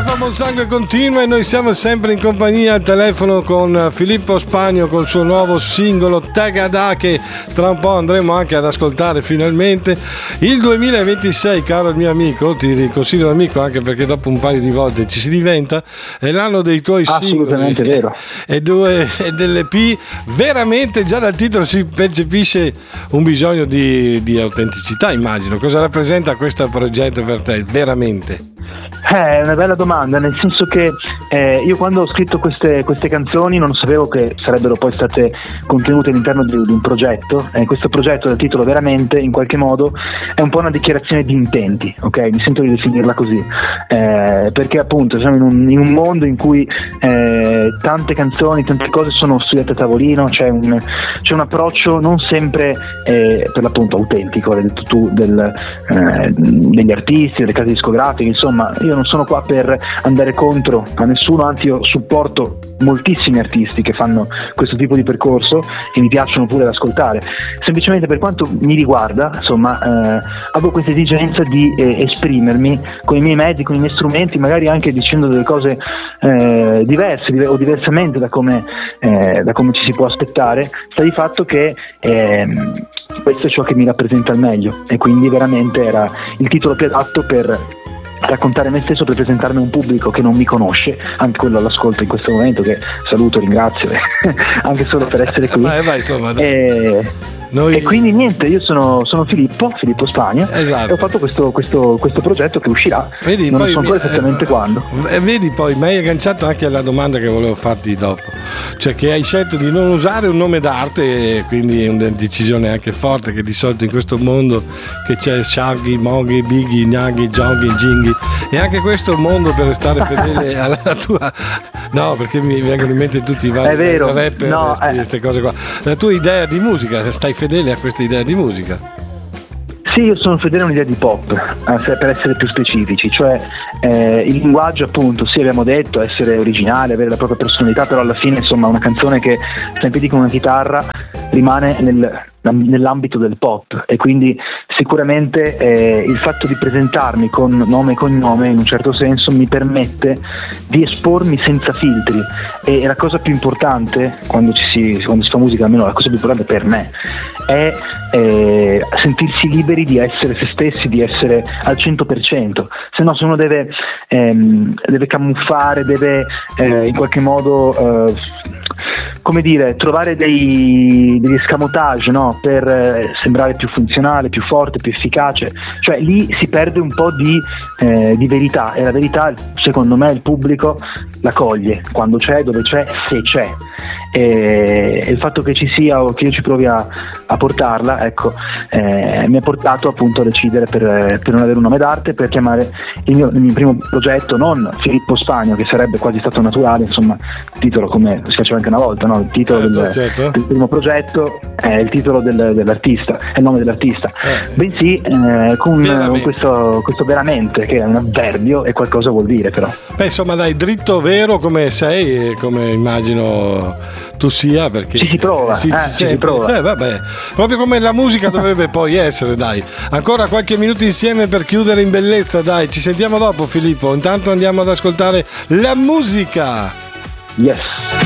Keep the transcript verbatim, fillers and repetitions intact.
F A Buonsangue continua e noi siamo sempre in compagnia al telefono con Filippo Spagno con il suo nuovo singolo Tagada, che tra un po' andremo anche ad ascoltare finalmente. Il duemilaventisei, caro il mio amico, ti considero amico anche perché dopo un paio di volte ci si diventa, è l'anno dei tuoi assolutamente singoli vero. e, due, e delle P. Veramente già dal titolo si percepisce un bisogno di, di autenticità, immagino. Cosa rappresenta questo progetto per te, veramente? Eh, è una bella domanda, nel senso che eh, io quando ho scritto queste, queste canzoni non sapevo che sarebbero poi state contenute all'interno di, di un progetto. Eh, questo progetto dal titolo Veramente in qualche modo è un po' una dichiarazione di intenti, ok? Mi sento di definirla così, eh, perché appunto siamo in un, in un mondo in cui eh, tante canzoni, tante cose sono studiate a tavolino, c'è un, c'è un approccio non sempre eh, per l'appunto autentico, l'hai detto tu, del, eh, degli artisti, delle case discografiche, insomma. Io non sono qua per andare contro a nessuno, anzi io supporto moltissimi artisti che fanno questo tipo di percorso e mi piacciono pure da ascoltare. Semplicemente per quanto mi riguarda, insomma, eh, avevo questa esigenza di eh, esprimermi con i miei mezzi, con i miei strumenti, magari anche dicendo delle cose eh, diverse o diversamente da come, eh, da come ci si può aspettare. Sta di fatto che eh, questo è ciò che mi rappresenta al meglio e quindi veramente era il titolo più adatto per raccontare me stesso, per presentarmi a un pubblico che non mi conosce, anche quello all'ascolto in questo momento, che saluto, ringrazio anche solo per essere qui. Vai, vai, insomma, e, noi... e quindi niente, io sono, sono Filippo Filippo Spagna, esatto. E ho fatto questo, questo, questo progetto che uscirà, vedi, non poi, so ancora esattamente eh, quando eh, vedi, poi mi hai agganciato anche alla domanda che volevo farti dopo, cioè che hai scelto di non usare un nome d'arte, e quindi è una decisione anche forte, che di solito in questo mondo che c'è Shaggy, Moggy, Biggie, Gnaghi, Joggy, Jinghi, e anche questo mondo per restare fedele alla tua, no, perché mi vengono in mente tutti i vari rapper, no, queste eh. cose qua, la tua idea di musica, stai fedele a questa idea di musica? Sì, io sono fedele a un'idea di pop, per essere più specifici, cioè eh, il linguaggio, appunto, sì, abbiamo detto, essere originale, avere la propria personalità, però alla fine, insomma, una canzone che sta in piedi con una chitarra rimane nel, nell'ambito del pop, e quindi sicuramente eh, il fatto di presentarmi con nome e cognome in un certo senso mi permette di espormi senza filtri, e la cosa più importante quando, ci si, quando si fa musica, almeno la cosa più importante per me, è eh, sentirsi liberi di essere se stessi, di essere al cento per cento, se no se uno deve, ehm, deve camuffare, deve eh, in qualche modo eh, come dire, trovare dei, degli escamotage, no? Per eh, sembrare più funzionale, più forte, più efficace, cioè lì si perde un po' di, eh, di verità, e la verità secondo me il pubblico la coglie quando c'è, dove c'è, se c'è, e, e il fatto che ci sia o che io ci provi a, a portarla, ecco, eh, mi ha portato appunto a decidere per, per non avere un nome d'arte, per chiamare il mio, il mio primo progetto non Filippo Spagno, che sarebbe quasi stato naturale, insomma, il titolo come si faceva anche una volta, no? Il titolo certo, del, certo. del primo progetto è il titolo del, dell'artista, è il nome dell'artista, eh, bensì eh, con, con questo, questo veramente, che è un avverbio e qualcosa vuol dire, però. Beh, insomma, dai, dritto vero come sei e come immagino tu sia, perché ci si prova, si, eh, ci ci si prova. Eh, vabbè, proprio come la musica dovrebbe poi essere, dai. Ancora qualche minuto insieme per chiudere in bellezza, dai, ci sentiamo dopo, Filippo. Intanto andiamo ad ascoltare la musica. Yes.